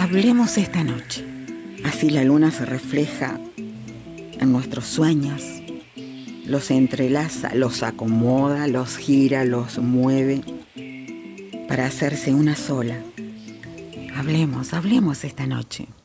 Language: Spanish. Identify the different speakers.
Speaker 1: Hablemos esta noche. Así la luna se refleja en nuestros sueños, los entrelaza, los acomoda, los gira, los mueve para hacerse una sola. Hablemos esta noche.